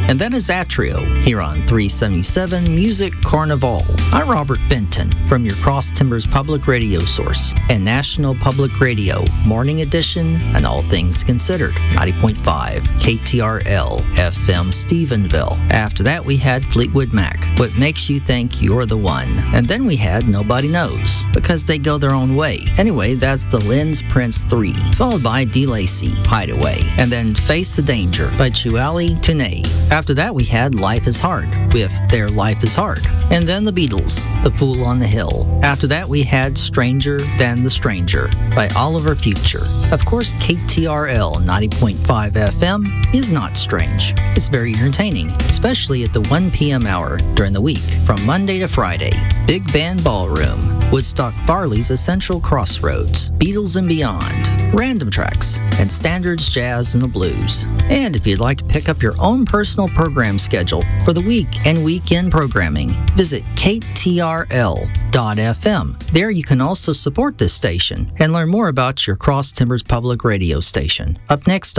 And that is Atrio here on 377 Music Carnival. I'm Robert Benton from your Cross Timbers Public Radio source and National Public Radio, Morning Edition and All Things Considered, 90.5 KTRL FM Stephenville. After that, we had Fleetwood Mac, What Makes You Think You're the One. And then we had Nobody Knows, because they go their own way. Anyway, that's the Lens Prince 3, followed by D. Lacey, Hideaway, and then Face the Danger by Chuali Tunay. After that, we had Life is Hard with Their Life is Hard. And then the Beatles, The Fool on the Hill. After that, we had Stranger Than the Stranger by Oliver Future. Of course, KTRL 90.5 FM is not strange. It's very entertaining, especially at the 1 p.m. hour during the week, from Monday to Friday. Big Band Ballroom, Woodstock Farley's Essential Crossroads, Beatles and Beyond, Random Tracks, and Standards Jazz and the Blues. And if you'd like to pick up your own personal program schedule for the week and weekend programming, visit ktrl.fm. There you can also support this station and learn more about your Cross Timbers Public Radio station. Up next